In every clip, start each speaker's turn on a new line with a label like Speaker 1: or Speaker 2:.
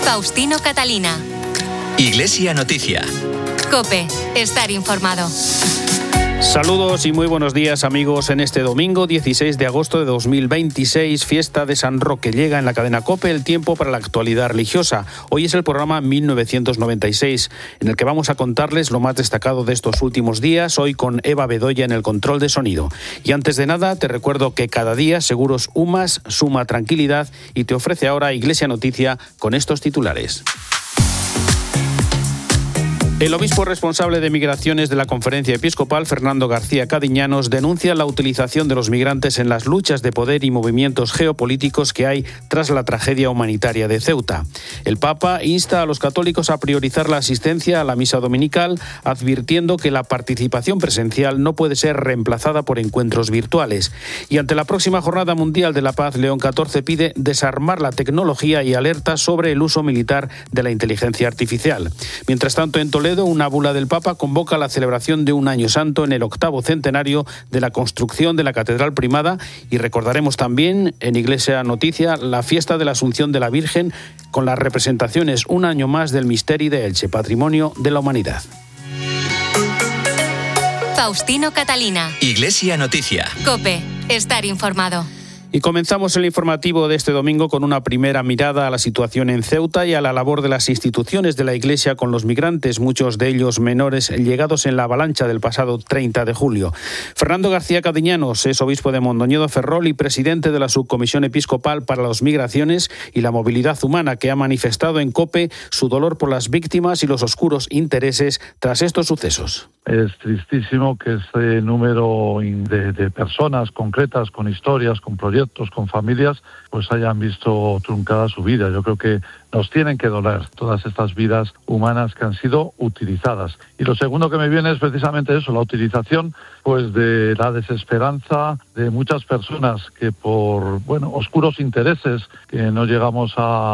Speaker 1: Faustino Catalina.
Speaker 2: Iglesia Noticia.
Speaker 1: COPE. Estar informado.
Speaker 3: Saludos y muy buenos días, amigos. En este domingo 16 de agosto de 2026, fiesta de San Roque. Llega en la cadena COPE el tiempo para la actualidad religiosa. Hoy es el programa 1996, en el que vamos a contarles lo más destacado de estos últimos días, hoy con Eva Bedoya en el control de sonido. Y antes de nada, te recuerdo que cada día Seguros UMAS suma tranquilidad y te ofrece ahora Iglesia Noticia con estos titulares. El obispo responsable de migraciones de la Conferencia Episcopal, Fernando García Cadiñanos, denuncia la utilización de los migrantes en las luchas de poder y movimientos geopolíticos que hay tras la tragedia humanitaria de Ceuta. El Papa insta a los católicos a priorizar la asistencia a la misa dominical, advirtiendo que la participación presencial no puede ser reemplazada por encuentros virtuales. Y ante la próxima Jornada Mundial de la Paz, León XIV pide desarmar la tecnología y alerta sobre el uso militar de la inteligencia artificial. Mientras tanto, en Toledo, una bula del Papa convoca la celebración de un año santo en el 8º centenario de la construcción de la Catedral Primada, y recordaremos también en Iglesia Noticia la fiesta de la Asunción de la Virgen con las representaciones un año más del Misteri de Elche, Patrimonio de la Humanidad.
Speaker 1: Faustino Catalina.
Speaker 2: Iglesia Noticia.
Speaker 1: COPE. Estar informado.
Speaker 3: Y comenzamos el informativo de este domingo con una primera mirada a la situación en Ceuta y a la labor de las instituciones de la Iglesia con los migrantes, muchos de ellos menores, llegados en la avalancha del pasado 30 de julio. Fernando García Cadiñanos es obispo de Mondoñedo Ferrol y presidente de la Subcomisión Episcopal para las Migraciones y la Movilidad Humana, que ha manifestado en COPE su dolor por las víctimas y los oscuros intereses tras estos sucesos.
Speaker 4: Es tristísimo que este número de personas concretas, con historias, con proyectos, con familias, pues hayan visto truncada su vida. Yo creo que nos tienen que doler todas estas vidas humanas que han sido utilizadas. Y lo segundo que me viene es precisamente eso, la utilización pues de la desesperanza de muchas personas que por oscuros intereses que no llegamos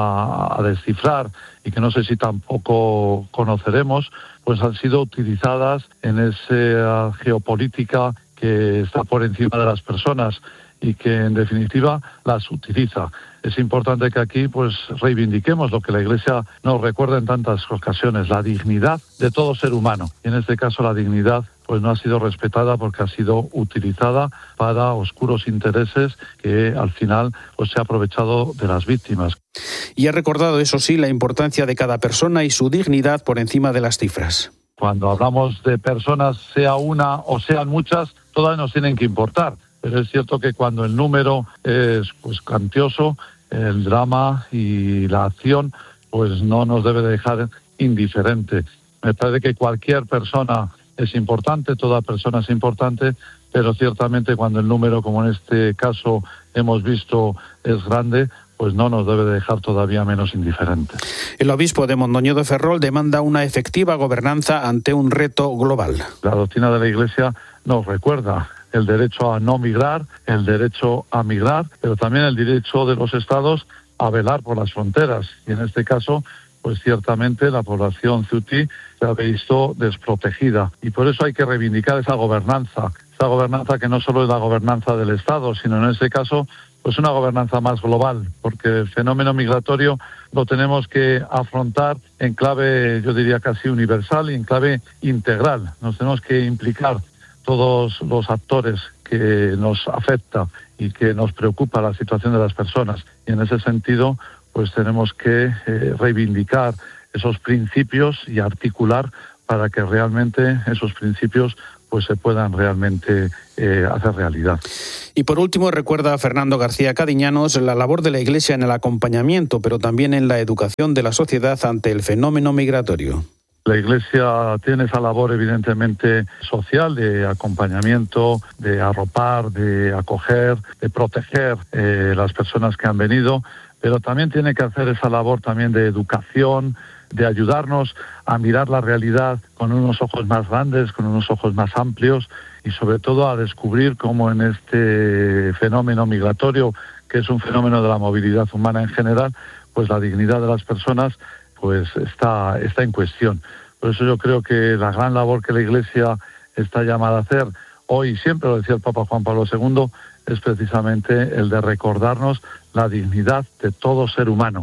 Speaker 4: a descifrar y que no sé si tampoco conoceremos, pues han sido utilizadas en esa geopolítica que está por encima de las personas y que en definitiva las utiliza. Es importante que aquí pues reivindiquemos lo que la Iglesia nos recuerda en tantas ocasiones, la dignidad de todo ser humano. Y en este caso la dignidad pues no ha sido respetada porque ha sido utilizada para oscuros intereses que al final pues se ha aprovechado de las víctimas.
Speaker 3: Y ha recordado, eso sí, la importancia de cada persona y su dignidad por encima de las cifras.
Speaker 4: Cuando hablamos de personas, sea una o sean muchas, todas nos tienen que importar. Pero es cierto que cuando el número es pues cuantioso, el drama y la acción pues no nos debe dejar indiferente. Me parece que cualquier persona es importante, toda persona es importante, pero ciertamente cuando el número, como en este caso hemos visto, es grande, pues no nos debe dejar todavía menos indiferentes.
Speaker 3: El obispo de Mondoñedo Ferrol demanda una efectiva gobernanza ante un reto global.
Speaker 4: La doctrina de la Iglesia nos recuerda el derecho a no migrar, el derecho a migrar, pero también el derecho de los estados a velar por las fronteras. Y en este caso, pues ciertamente la población ceutí se ha visto desprotegida. Y por eso hay que reivindicar esa gobernanza que no solo es la gobernanza del Estado, sino en este caso pues una gobernanza más global, porque el fenómeno migratorio lo tenemos que afrontar en clave, yo diría casi universal y en clave integral. Nos tenemos que implicar todos los actores que nos afecta y que nos preocupa la situación de las personas. Y en ese sentido, pues tenemos que reivindicar esos principios y articular para que realmente esos principios pues se puedan realmente hacer realidad.
Speaker 3: Y por último, recuerda a Fernando García Cadiñanos la labor de la Iglesia en el acompañamiento, pero también en la educación de la sociedad ante el fenómeno migratorio.
Speaker 4: La Iglesia tiene esa labor evidentemente social de acompañamiento, de arropar, de acoger, de proteger las personas que han venido, pero también tiene que hacer esa labor también de educación, de ayudarnos a mirar la realidad con unos ojos más grandes, con unos ojos más amplios y sobre todo a descubrir cómo en este fenómeno migratorio, que es un fenómeno de la movilidad humana en general, pues la dignidad de las personas pues está en cuestión. Por eso yo creo que la gran labor que la Iglesia está llamada a hacer hoy, siempre lo decía el Papa Juan Pablo II, es precisamente el de recordarnos la dignidad de todo ser humano.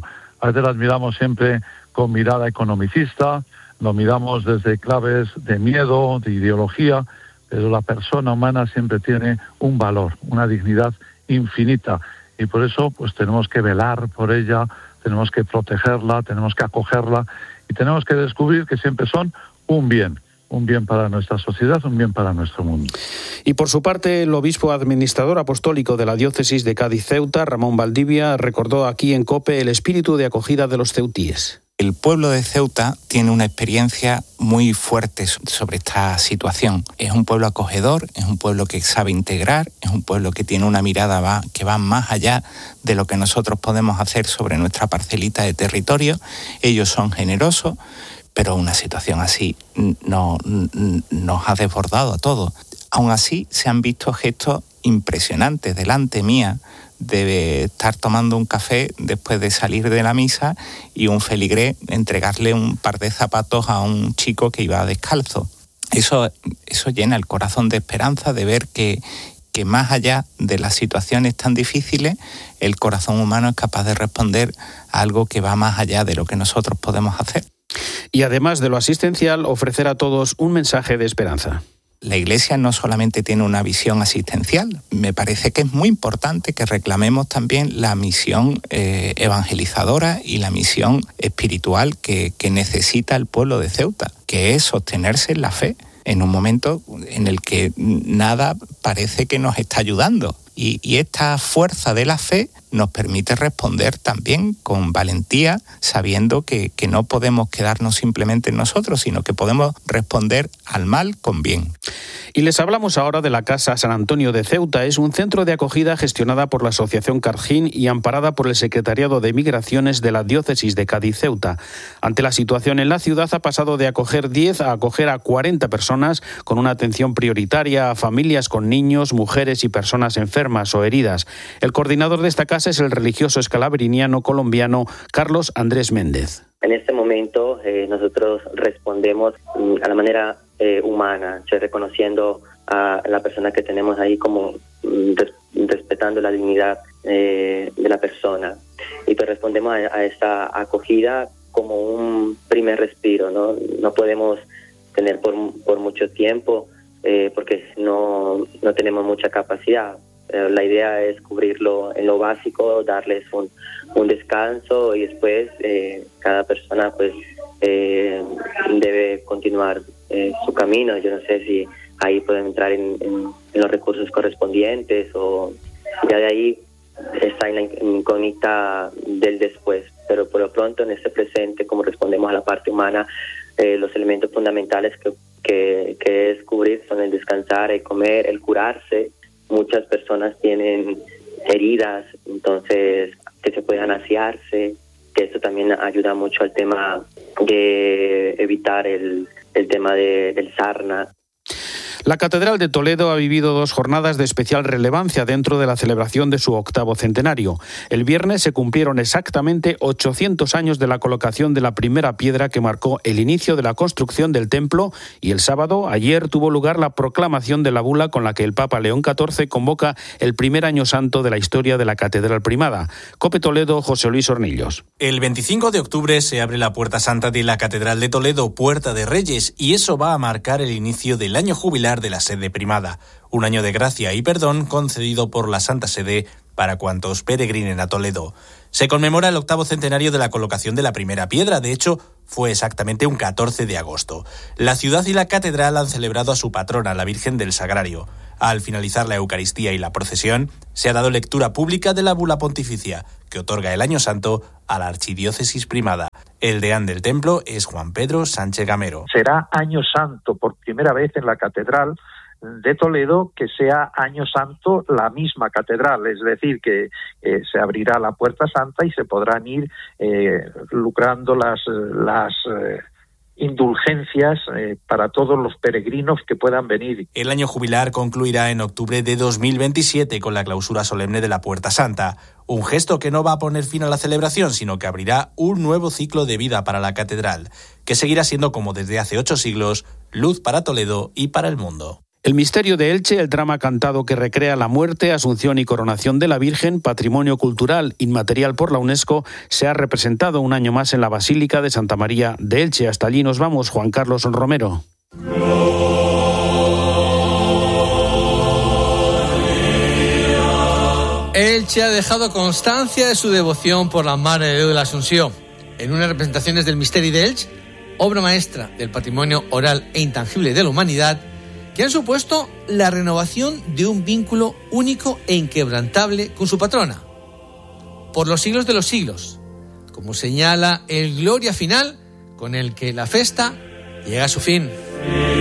Speaker 4: A veces las miramos siempre con mirada economicista, lo miramos desde claves de miedo, de ideología, pero la persona humana siempre tiene un valor, una dignidad infinita, y por eso pues tenemos que velar por ella, tenemos que protegerla, tenemos que acogerla y tenemos que descubrir que siempre son un bien para nuestra sociedad, un bien para nuestro mundo.
Speaker 3: Y por su parte, el obispo administrador apostólico de la diócesis de Cádiz-Ceuta, Ramón Valdivia, recordó aquí en COPE el espíritu de acogida de los ceutíes.
Speaker 5: El pueblo de Ceuta tiene una experiencia muy fuerte sobre esta situación. Es un pueblo acogedor, es un pueblo que sabe integrar, es un pueblo que tiene una mirada que va más allá de lo que nosotros podemos hacer sobre nuestra parcelita de territorio. Ellos son generosos, pero una situación así nos ha desbordado a todos. Aún así, se han visto gestos impresionantes delante mía, de estar tomando un café después de salir de la misa y un feligrés entregarle un par de zapatos a un chico que iba descalzo. Eso llena el corazón de esperanza, de ver que más allá de las situaciones tan difíciles, el corazón humano es capaz de responder a algo que va más allá de lo que nosotros podemos hacer.
Speaker 3: Y además de lo asistencial, ofrecer a todos un mensaje de esperanza.
Speaker 5: La Iglesia no solamente tiene una visión asistencial, me parece que es muy importante que reclamemos también la misión evangelizadora y la misión espiritual que necesita el pueblo de Ceuta, que es sostenerse en la fe, en un momento en el que nada parece que nos está ayudando. Y esta fuerza de la fe nos permite responder también con valentía, sabiendo que no podemos quedarnos simplemente en nosotros, sino que podemos responder al mal con bien.
Speaker 3: Y les hablamos ahora de la Casa San Antonio de Ceuta. Es un centro de acogida gestionada por la Asociación Cargín y amparada por el Secretariado de Migraciones de la Diócesis de Cádiz-Ceuta. Ante la situación en la ciudad, ha pasado de acoger 10 a acoger a 40 personas, con una atención prioritaria a familias con niños, mujeres y personas enfermas o heridas. El coordinador de esta casa es el religioso escalabriniano colombiano Carlos Andrés Méndez.
Speaker 6: En este momento nosotros respondemos a la manera humana, reconociendo a la persona que tenemos ahí como respetando la dignidad de la persona. Y pues respondemos a esta acogida como un primer respiro, ¿no? No podemos tener por mucho tiempo porque no tenemos mucha capacidad. La idea es cubrirlo en lo básico, darles un descanso y después cada persona pues debe continuar su camino. Yo no sé si ahí pueden entrar en los recursos correspondientes o ya de ahí está en la incógnita del después. Pero por lo pronto en este presente, como respondemos a la parte humana, los elementos fundamentales que es cubrir son el descansar, el comer, el curarse. Muchas personas tienen heridas, entonces que se puedan asearse, que eso también ayuda mucho al tema de evitar el tema del sarna.
Speaker 3: La Catedral de Toledo ha vivido 2 jornadas de especial relevancia dentro de la celebración de su 8º centenario. El viernes se cumplieron exactamente 800 años de la colocación de la primera piedra que marcó el inicio de la construcción del templo, y el sábado, ayer, tuvo lugar la proclamación de la bula con la que el Papa León XIV convoca el primer año santo de la historia de la Catedral Primada. COPE Toledo, José Luis Hornillos.
Speaker 7: El 25 de octubre se abre la Puerta Santa de la Catedral de Toledo, Puerta de Reyes, y eso va a marcar el inicio del año jubilar de la sede primada, un año de gracia y perdón concedido por la Santa Sede para cuantos peregrinen a Toledo. Se conmemora el 8º centenario de la colocación de la primera piedra, de hecho, fue exactamente un 14 de agosto. La ciudad y la catedral han celebrado a su patrona, la Virgen del Sagrario. Al finalizar la Eucaristía y la procesión, se ha dado lectura pública de la bula pontificia, que otorga el año santo a la archidiócesis primada. El deán del templo es Juan Pedro Sánchez Gamero.
Speaker 8: Será año santo por primera vez en la catedral de Toledo, que sea año santo la misma catedral, es decir, que se abrirá la Puerta Santa y se podrán ir lucrando las indulgencias para todos los peregrinos que puedan venir.
Speaker 7: El año jubilar concluirá en octubre de 2027 con la clausura solemne de la Puerta Santa, un gesto que no va a poner fin a la celebración, sino que abrirá un nuevo ciclo de vida para la catedral, que seguirá siendo, como desde hace 8 siglos, luz para Toledo y para el mundo.
Speaker 3: El misterio de Elche, el drama cantado que recrea la muerte, asunción y coronación de la Virgen, patrimonio cultural inmaterial por la UNESCO, se ha representado un año más en la Basílica de Santa María de Elche. Hasta allí nos vamos, Juan Carlos Romero.
Speaker 9: Elche ha dejado constancia de su devoción por la Mare de Déu de la Asunción en unas representaciones del Misteri de Elche, obra maestra del patrimonio oral e intangible de la humanidad, que han supuesto la renovación de un vínculo único e inquebrantable con su patrona, por los siglos de los siglos, como señala el Gloria Final con el que la festa llega a su fin.